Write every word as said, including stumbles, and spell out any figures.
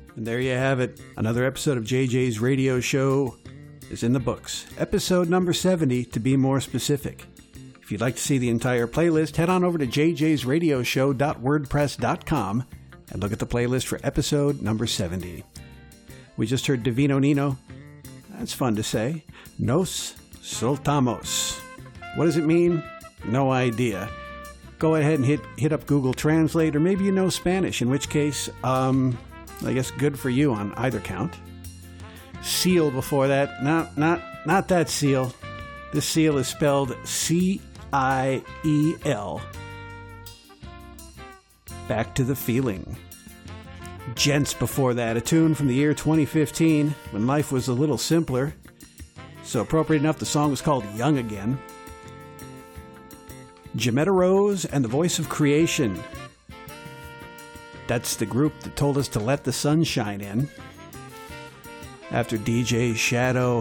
And there you have it. Another episode of J J's Radio Show is in the books. Episode number seventy, to be more specific. If you'd like to see the entire playlist, head on over to j j's radio show dot wordpress dot com and look at the playlist for episode number seventy. We just heard Divino Nino. That's fun to say. Nos soltamos. What does it mean? No idea. Go ahead and hit hit up Google Translate, or maybe you know Spanish, in which case, um, I guess good for you on either count. Seal before that. No, not, not that seal. This seal is spelled C I E L. Back to the Feeling. Gents before that, a tune from the year twenty fifteen, when life was a little simpler. So appropriate enough, the song was called Young Again. Jametta Rose and the Voice of Creation. That's the group that told us to let the sun shine in. After D J Shadow